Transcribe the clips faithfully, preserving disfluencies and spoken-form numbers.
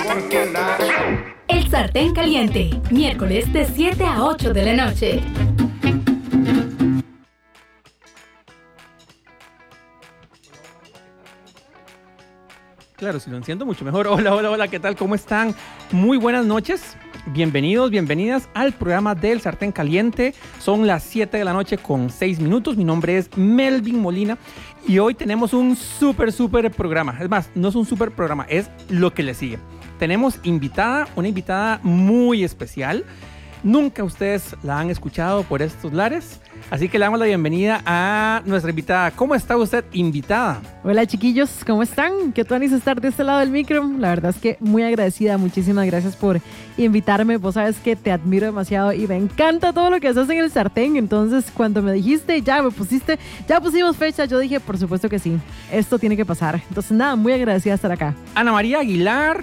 El Sartén Caliente, miércoles de siete a ocho de la noche. Claro, si lo enciendo mucho mejor. Hola, hola, hola, ¿qué tal? ¿Cómo están? Muy buenas noches. Bienvenidos, bienvenidas al programa del Sartén Caliente. Son las siete de la noche con seis minutos. Mi nombre es Melvin Molina y hoy tenemos un súper, súper programa. Es más, no es un súper programa, es lo que le sigue. Tenemos invitada, una invitada muy especial. Nunca ustedes la han escuchado por estos lares, así que le damos la bienvenida a nuestra invitada. ¿Cómo está usted, invitada? Hola chiquillos, ¿cómo están? Qué tuanis estar de este lado del micro. La verdad es que muy agradecida, muchísimas gracias por invitarme. Vos sabes que te admiro demasiado y me encanta todo lo que haces en el sartén. Entonces cuando me dijiste, ya me pusiste, ya pusimos fecha, yo dije, por supuesto que sí, esto tiene que pasar. Entonces nada, muy agradecida de estar acá. Ana María Aguilar,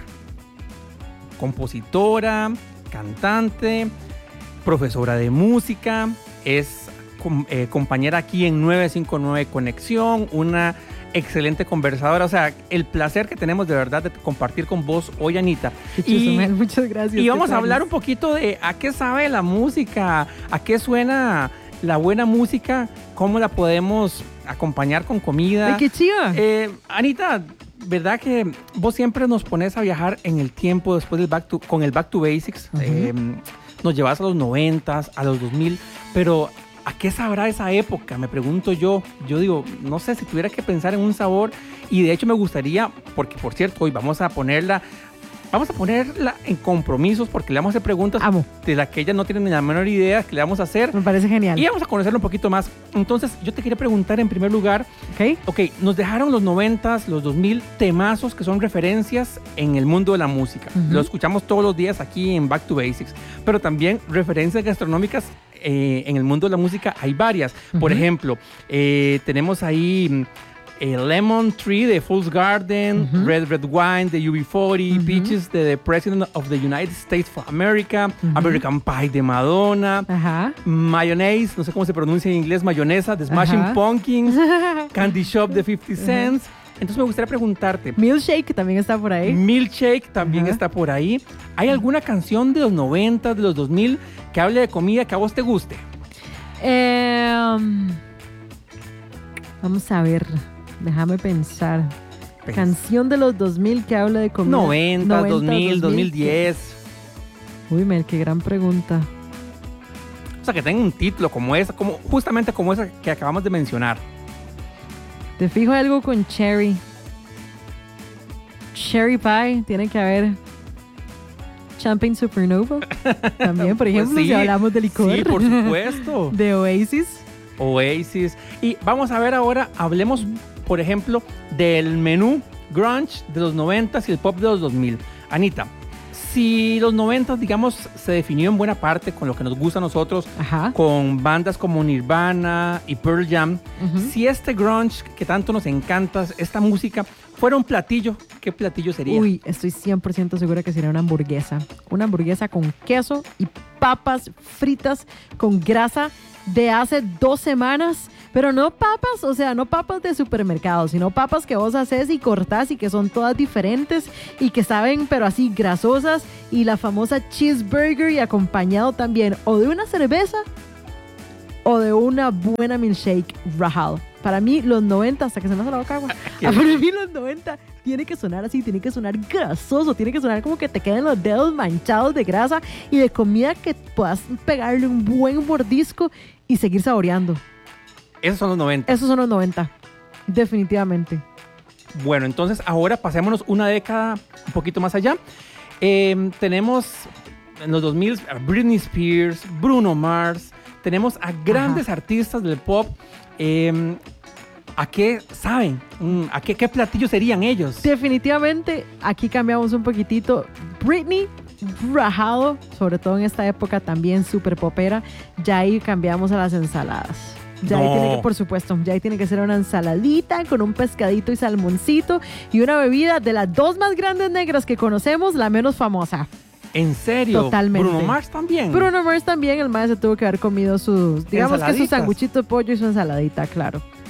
compositora, cantante, profesora de música, es eh, compañera aquí en nueve cinco nueve Conexión, una excelente conversadora. O sea, el placer que tenemos de verdad de compartir con vos hoy, Anita. Y, muchas gracias. Y vamos a hablar un poquito de a qué sabe la música, a qué suena la buena música, cómo la podemos acompañar con comida. ¡Ay, qué chiva! Eh, Anita, ¿verdad que vos siempre nos pones a viajar en el tiempo después del back to, con el Back to Basics? Uh-huh. Eh, nos llevas a los noventas, a los dos mil, pero ¿a qué sabrá esa época? Me pregunto yo. Yo digo, no sé, si tuviera que pensar en un sabor, y de hecho me gustaría, porque por cierto, hoy vamos a ponerla, vamos a ponerla en compromisos, porque le vamos a hacer preguntas Amo. de las que ella no tiene ni la menor idea que le vamos a hacer. Me parece genial. Y vamos a conocerla un poquito más. Entonces, yo te quería preguntar en primer lugar, ok, ok, nos dejaron los noventas, los dos mil, temazos que son referencias en el mundo de la música. Uh-huh. Lo escuchamos todos los días aquí en Back to Basics, pero también referencias gastronómicas eh, en el mundo de la música hay varias. Uh-huh. Por ejemplo, eh, tenemos ahí eh, Lemon Tree de Fool's Garden, uh-huh. Red Red Wine de U B cuarenta, uh-huh. Peaches de The President of the United States of America, uh-huh. American Pie de Madonna, uh-huh. Mayonnaise, no sé cómo se pronuncia en inglés, mayonesa de Smashing uh-huh. Pumpkins, Candy Shop de fifty cents. Uh-huh. Entonces me gustaría preguntarte. Milkshake también está por ahí. Milkshake también uh-huh. está por ahí. ¿Hay alguna canción de los noventa, de los dos mil que hable de comida que a vos te guste? Eh, um, vamos a ver. Déjame pensar. Pens- Canción de los dos mil que habla de comida. noventa, dos mil, dos mil diez. Uy, Mel, qué gran pregunta. O sea, que tenga un título como esa, como, justamente como esa que acabamos de mencionar. Te fijo algo con Cherry. Cherry Pie, tiene que haber. Champagne Supernova. También, por ejemplo, pues sí, si hablamos de licor. Sí, por supuesto. De Oasis. Oasis. Y vamos a ver ahora, hablemos, por ejemplo, del menú grunge de los noventas y el pop de los dos mil. Anita, si los noventas, digamos, se definió en buena parte con lo que nos gusta a nosotros, ajá, con bandas como Nirvana y Pearl Jam, uh-huh. si este grunge que tanto nos encanta, esta música, fuera un platillo, ¿qué platillo sería? Uy, estoy cien por ciento segura que sería una hamburguesa. Una hamburguesa con queso y papas fritas con grasa de hace dos semanas, pero no papas, o sea, no papas de supermercado, sino papas que vos haces y cortás y que son todas diferentes y que saben, pero así grasosas, y la famosa cheeseburger, y acompañado también o de una cerveza o de una buena milkshake rajado. Para mí los noventa, hasta que se me hace la boca agua, para mí los noventa tiene que sonar así, tiene que sonar grasoso, tiene que sonar como que te queden los dedos manchados de grasa y de comida que puedas pegarle un buen mordisco y seguir saboreando. Esos son los noventa. Esos son los noventa, definitivamente. Bueno, entonces ahora pasémonos una década un poquito más allá. Eh, tenemos en los dos mil a Britney Spears, Bruno Mars, tenemos a grandes, ajá, artistas del pop. Eh, ¿A qué saben? ¿A qué, qué platillos serían ellos? Definitivamente, aquí cambiamos un poquitito. Britney, rajado, sobre todo en esta época también súper popera. Ya ahí cambiamos a las ensaladas. Ya no. ahí tiene que, por supuesto, ya ahí tiene que ser una ensaladita con un pescadito y salmoncito y una bebida de las dos más grandes negras que conocemos, la menos famosa. ¿En serio? Totalmente. Bruno Mars también. Bruno Mars también, el maestro se tuvo que haber comido sus, digamos que su sanguchito de pollo y su ensaladita, claro.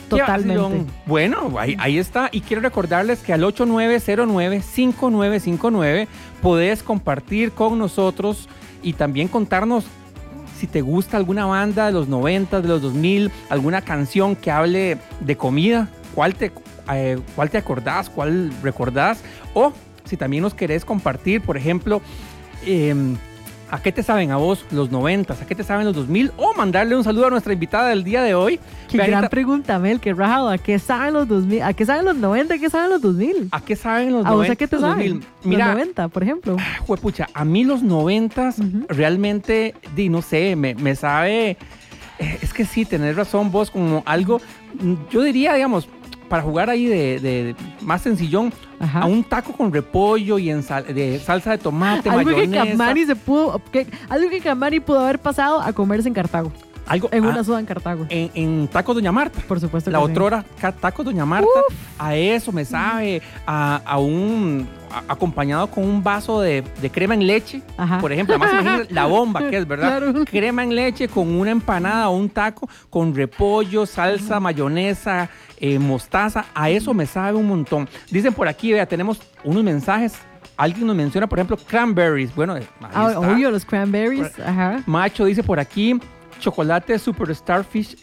Totalmente. vacilón. Bueno, ahí, ahí está. Y quiero recordarles que al ocho nueve cero nueve cinco nueve cinco nueve podés compartir con nosotros y también contarnos si te gusta alguna banda de los noventa, de los dos mil, alguna canción que hable de comida, cuál te, eh, cuál te acordás, cuál recordás, o si también nos querés compartir, por ejemplo, eh, ¿a qué te saben a vos los noventas? ¿A qué te saben los dos mil? O mandarle un saludo a nuestra invitada del día de hoy. Qué Veanita, gran pregunta, Mel, qué rajado. ¿A qué saben los dos mil? ¿A qué saben los noventa? ¿A qué saben los dos mil? ¿A qué saben los ¿A noventa? vos a qué te los saben? dos mil? Mira, los noventa, por ejemplo. Juepucha, a mí los noventas Uh-huh. realmente, di, no sé, me, me sabe... eh, Es que sí, tenés razón vos, como algo, mm, yo diría, digamos, para jugar ahí de, de- de más sencillón, Ajá. a un taco con repollo y en sal- de salsa de tomate, Algo que mayonesa. Camani se pudo, que, algo que Camani pudo haber pasado a comerse en Cartago, algo, en ah, una soda en Cartago. en, en tacos Doña Marta. Por supuesto. La que sí. otrora ca- tacos Doña Marta, a eso me sabe, a, a un a- acompañado con un vaso de, de crema en leche, Ajá. por ejemplo, además imagínate la bomba que es, ¿verdad? Claro. Crema en leche con una empanada o un taco con repollo, salsa, mayonesa, eh, mostaza, a eso me sabe un montón. Dicen por aquí, vea, tenemos unos mensajes. Alguien nos menciona, por ejemplo, cranberries. Bueno, ahí Ah, está. obvio, los cranberries. Ajá. Macho dice por aquí, chocolate super starfish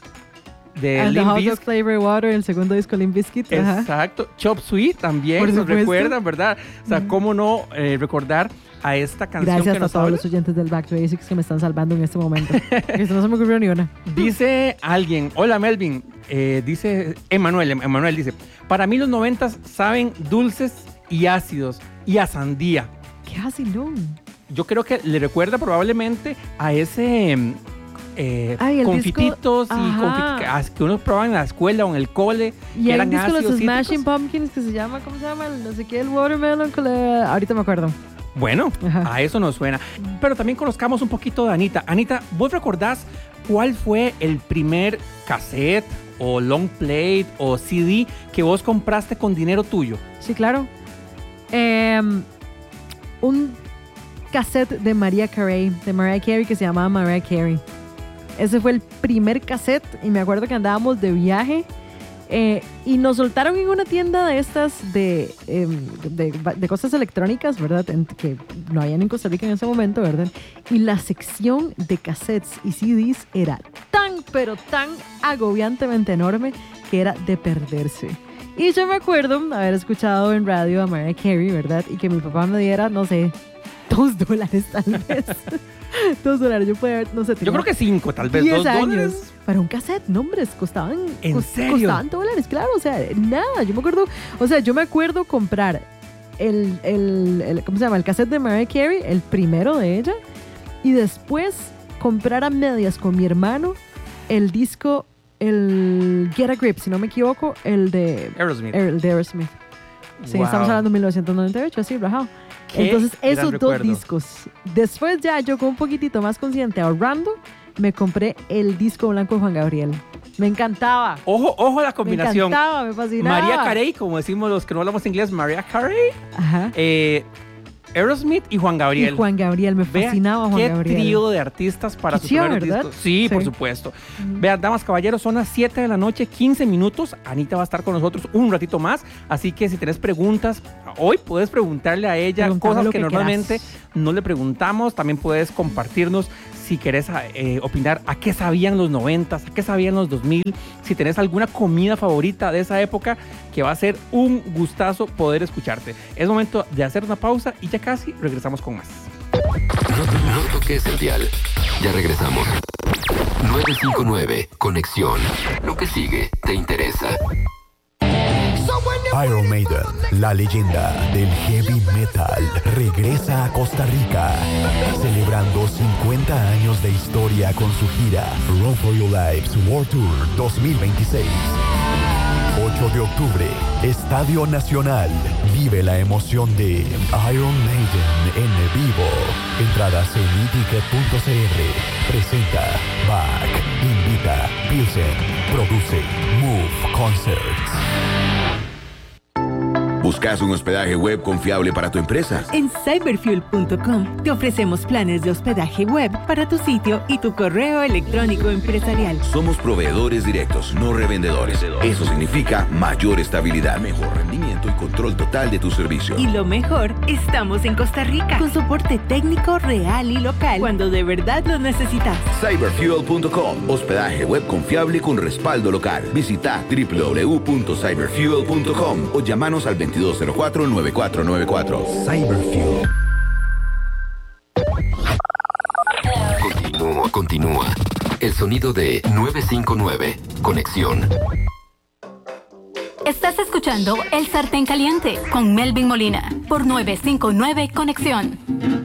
de And the Limp Hot Dog Bizkit. Flavor Water, el segundo disco Limp Bizkit. Ajá. Exacto. Chop Suey también Por nos supuesto. recuerdan, ¿verdad? O sea, cómo no eh, recordar a esta canción Gracias que a nos todos habla. los oyentes del Back to Basics que me están salvando en este momento. Esto no se me ocurrió ni una. Dice alguien, hola Melvin, eh, dice Emanuel, Emanuel dice, para mí los noventas saben dulces y ácidos y a sandía. ¿Qué hace, no? Yo creo que le recuerda probablemente a ese eh, Ay, el confititos disco- y Ajá. confit- que uno probaba en la escuela o en el cole. Y que hay un eran disco de los ácidos Smashing cítricos. Pumpkins que se llama, ¿cómo se llama? El no sé qué, el Watermelon. con la- Ahorita me acuerdo. Bueno, Ajá. a eso nos suena. Pero también conozcamos un poquito de Anita. Anita, ¿vos recordás cuál fue el primer cassette o long play o C D que vos compraste con dinero tuyo? Sí, claro. Em, un cassette de Mariah Carey, de Mariah Carey que se llamaba Mariah Carey. Ese fue el primer cassette y me acuerdo que andábamos de viaje eh, y nos soltaron en una tienda de estas de, em, de, de cosas electrónicas, ¿verdad? En- que no habían en Costa Rica en ese momento, ¿verdad? Y la sección de cassettes y C Ds era tan, pero tan agobiantemente enorme que era de perderse. Y yo me acuerdo haber escuchado en radio a Mariah Carey, ¿verdad? Y que mi papá me diera, no sé, dos dólares tal vez. Dos dólares, yo puedo haber, no sé. Yo creo que cinco, tal vez. diez Dos años. dólares. Para un cassette, no, hombre, costaban. ¿En cos- serio? Costaban dólares, claro, o sea, nada. Yo me acuerdo, o sea, yo me acuerdo comprar el, el, el ¿cómo se llama? El cassette de Mariah Carey, el primero de ella, y después comprar a medias con mi hermano el disco, el Get a Grip, si no me equivoco, el de Aerosmith. el de Aerosmith. Sí, Wow. estamos hablando de mil novecientos noventa y ocho, así, rajado. Qué Entonces, gran esos dos recuerdo. discos. Después ya yo con un poquitito más consciente ahorrando, me compré el disco blanco de Juan Gabriel. Me encantaba. Ojo, ojo a la Me combinación. encantaba, me fascinaba. María Carey, como decimos los que no hablamos inglés, María Carey, Ajá. eh, Aerosmith y Juan Gabriel. Y Juan Gabriel, me Vea fascinaba Juan qué Gabriel. trío de artistas para Qué sus chido, primeros ¿verdad? discos. Sí, Sí. por supuesto. Ujú. Vean, damas, caballeros, son las siete de la noche, quince minutos. Anita va a estar con nosotros un ratito más. Así que si tenés preguntas, hoy puedes preguntarle a ella Preguntame cosas lo que, que normalmente quieras. no le preguntamos. También puedes compartirnos si querés eh, opinar a qué sabían los noventas, a qué sabían los dos mil. Si tenés alguna comida favorita de esa época, que va a ser un gustazo poder escucharte. Es momento de hacer una pausa y ya casi regresamos con más. No, no toques el dial. Ya regresamos. nueve cinco nueve, Conexión. Lo que sigue te interesa. Iron Maiden, la leyenda del heavy metal, regresa a Costa Rica, celebrando cincuenta años de historia con su gira Roll for Your Lives World Tour dos mil veintiséis. ocho de octubre, Estadio Nacional. Vive la emoción de Iron Maiden en vivo. Entradas en e ticket punto c r. Presenta Back. Invita Pilsen. Produce Move Concerts. ¿Buscas un hospedaje web confiable para tu empresa? En cyberfuel punto com te ofrecemos planes de hospedaje web para tu sitio y tu correo electrónico empresarial. Somos proveedores directos, no revendedores. Eso significa mayor estabilidad, mejor rendimiento y control total de tu servicio. Y lo mejor, estamos en Costa Rica con soporte técnico real y local cuando de verdad lo necesitas. cyberfuel punto com, hospedaje web confiable con respaldo local. Visita doble u doble u doble u punto cyberfuel punto com o llámanos al veintidós cero cuatro, noventa y cuatro noventa y cuatro. Cyberfuel. Continúa, continúa. El sonido de nueve cinco nueve. Conexión. Estás escuchando El Sartén Caliente con Melvin Molina por nueve cinco nueve Conexión.